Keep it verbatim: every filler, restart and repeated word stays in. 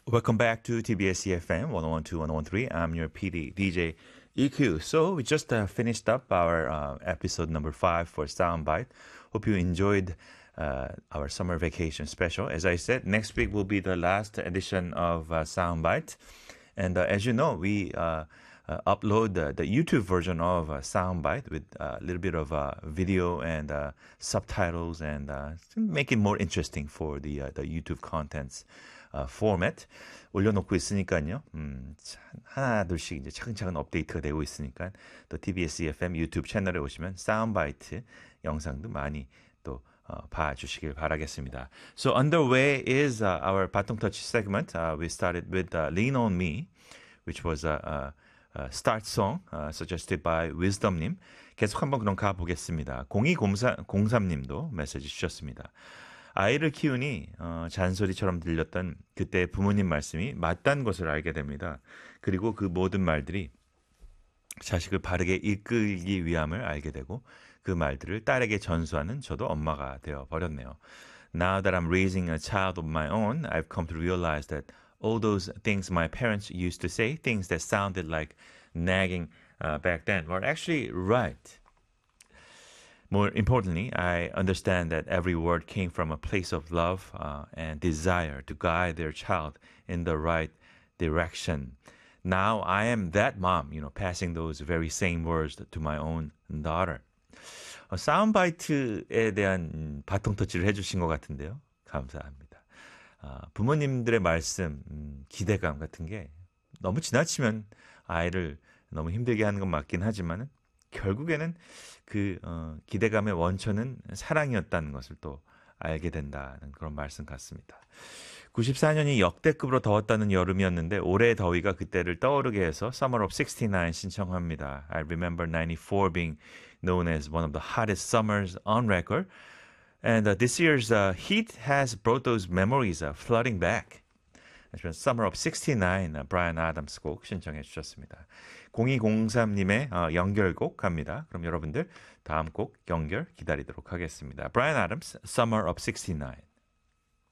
Welcome back to T B S E F M one oh one two, one oh one three. I'm your P D, D J E Q. So we just uh, finished up our uh, episode number five for Soundbite. Hope you enjoyed uh, our summer vacation special. As I said, next week will be the last edition of uh, Soundbite. And uh, as you know, we uh, uh, upload the, the YouTube version of uh, Soundbite with uh, a little bit of uh, video and uh, subtitles and uh, to make it more interesting for the, uh, the YouTube contents. 어, 포맷 올려놓고 있으니까요. 음, 하나 둘씩 이제 차근차근 업데이트가 되고 있으니까 또 티비에스 이에프엠 유튜브 채널에 오시면 사운드바이트 영상도 많이 또 어, 봐주시길 바라겠습니다. So underway is uh, our 바통 터치 segment. Uh, we started with uh, Lean on Me, which was a, a, a start song uh, suggested by Wisdom님. 계속 한번 그럼 가보겠습니다. 공이공삼님도 메시지 주셨습니다. 아이를 키우니 어, 잔소리처럼 들렸던 그때 부모님 말씀이 맞다는 것을 알게 됩니다. 그리고 그 모든 말들이 자식을 바르게 이끌기 위함을 알게 되고 그 말들을 딸에게 전수하는 저도 엄마가 되어 버렸네요. Now that I'm raising a child of my own, I've come to realize that all those things my parents used to say, things that sounded like nagging uh, back then, were actually right. More importantly, I understand that every word came from a place of love uh, and desire to guide their child in the right direction. Now I am that mom, you know, passing those very same words to my own daughter. 어, 사운드바이트에 대한 바통 터치를 해주신 것 같은데요. 감사합니다. 어, 부모님들의 말씀, 음, 기대감 같은 게 너무 지나치면 아이를 너무 힘들게 하는 건 맞긴 하지만은 결국에는 그 어, 기대감의 원천은 사랑이었다는 것을 또 알게 된다는 그런 말씀 같습니다. 구십사 년이 역대급으로 더웠다는 여름이었는데 올해의 더위가 그때를 떠오르게 해서 Summer of sixty-nine 신청합니다. I remember ninety-four being known as one of the hottest summers on record. And uh, this year's uh, heat has brought those memories uh, flooding back. Summer of sixty-nine, 브라이언 아담스 곡 신청해 주셨습니다. 공이공삼님의 어, 연결곡 갑니다. 그럼 여러분들 다음 곡 연결 기다리도록 하겠습니다. 브라이언 아담스, Summer of sixty-nine.